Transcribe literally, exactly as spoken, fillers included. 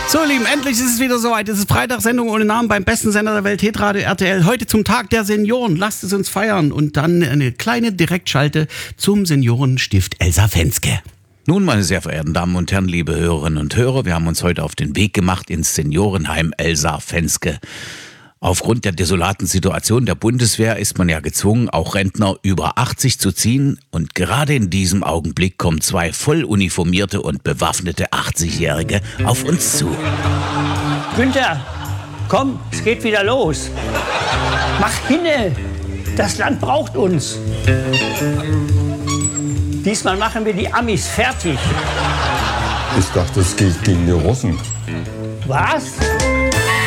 So, Lieben, endlich ist es wieder soweit. Es ist Freitagssendung ohne Namen beim besten Sender der Welt, Hitradio R T L. Heute zum Tag der Senioren. Lasst es uns feiern. Und dann eine kleine Direktschalte zum Seniorenstift Elsa Fenske. Nun, meine sehr verehrten Damen und Herren, liebe Hörerinnen und Hörer, wir haben uns heute auf den Weg gemacht ins Seniorenheim Elsa Fenske. Aufgrund der desolaten Situation der Bundeswehr ist man ja gezwungen, auch Rentner über achtzig zu ziehen. Und gerade in diesem Augenblick kommen zwei voll uniformierte und bewaffnete achtzigjährige auf uns zu. Günther, komm, es geht wieder los. Mach hinne, das Land braucht uns. Diesmal machen wir die Amis fertig. Ich dachte, es geht gegen die Russen. Was?